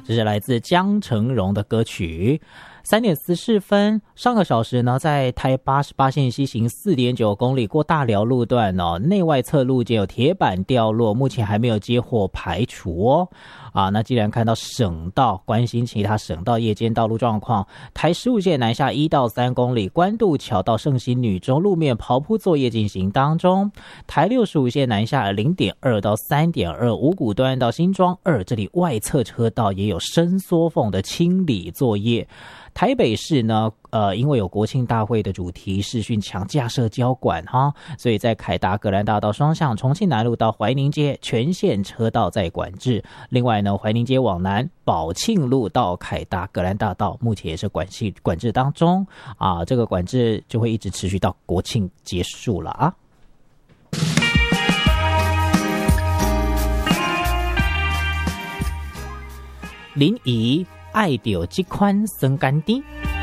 这是来自江成荣的歌曲。3点14分，上个小时呢，在台88线西行4.9公里过大寮路段哦，内外侧路间有铁板掉落，目前还没有接获排除哦。那既然看到省道，关心其他省道夜间道路状况。台15线南下1到3公里，关渡桥到圣心女中路面刨铺作业进行当中。台65线南下0.2到3.2，五股端到新庄2，这里外侧车道也有伸缩缝的清理作业。台北市呢，因为有国庆大会的主题视讯墙架设交管哈，所以在凯达格兰大道双向重庆南路到怀宁街全线车道在管制。另外呢，怀宁街往南宝庆路到凯达格兰大道目前也是管制当中这个管制就会一直持续到国庆结束了啊。林怡爱到这款酸甘甜。